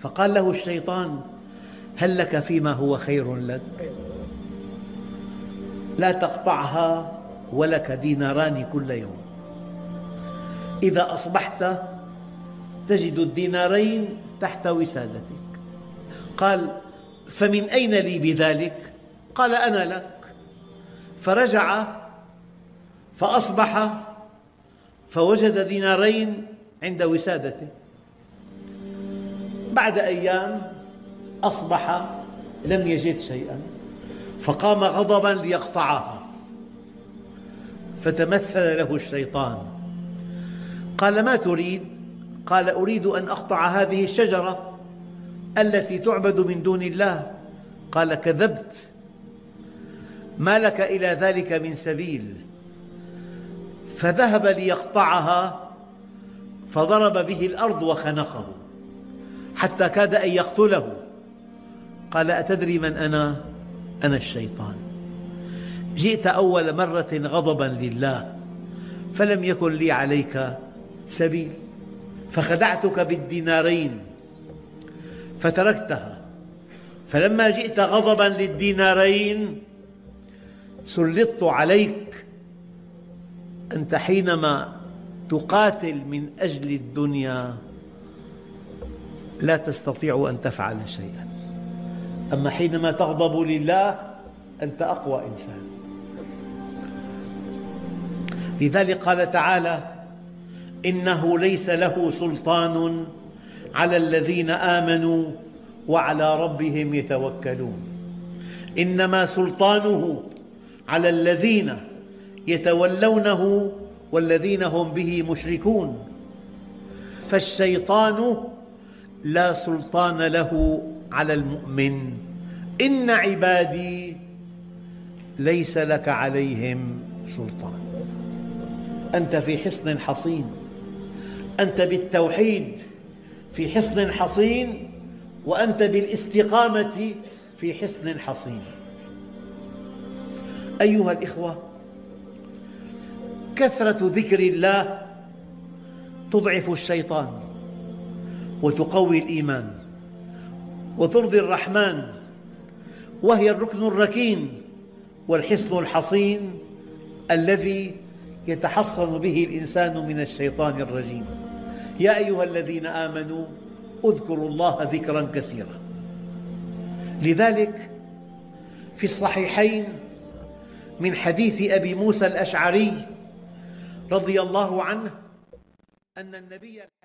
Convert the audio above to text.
فقال له الشيطان: هل لك فيما هو خير لك؟ لا تقطعها ولك ديناران كل يوم، إذا أصبحت تجد الدينارين تحت وسادتك. قال: فمن أين لي بذلك؟ قال: أنا لك. فرجع فأصبح فوجد دينارين عند وسادته. بعد أيام أصبح لم يجد شيئا، فقام غضبا ليقطعها، فتمثل له الشيطان قال: ما تريد؟ قال: أريد أن أقطع هذه الشجرة التي تعبد من دون الله. قال: كذبت، ما لك إلى ذلك من سبيل. فذهب ليقطعها فضرب به الأرض وخنقه حتى كاد أن يقتله. قال: أتدري من أنا؟ أنا الشيطان. جئت أول مرة غضبا لله، فلم يكن لي عليك سبيل، فخدعتك بالدينارين فتركتها، فلما جئت غضبا للدينارين سلطت عليك. أنت حينما تقاتل من أجل الدنيا لا تستطيع أن تفعل شيئا، أما حينما تغضب لله أنت أقوى إنسان. لذلك قال تعالى: إنه ليس له سلطان على الذين آمنوا وعلى ربهم يتوكلون. إنما سلطانه على الذين يتولونه والذين هم به مشركون. فالشيطان لا سلطان له على المؤمن. إن عبادي ليس لك عليهم سلطان. أنت في حصن حصين، أنت بالتوحيد في حصن حصين، وأنت بالاستقامة في حصن حصين. أيها الإخوة، كثرة ذكر الله تضعف الشيطان وتقوي الإيمان وترضي الرحمن، وهي الركن الركين والحصن الحصين الذي يتحصن به الإنسان من الشيطان الرجيم. يا أيها الذين آمنوا اذكروا الله ذكرا كثيرا. لذلك في الصحيحين من حديث أبي موسى الأشعري رضي الله عنه أن النبي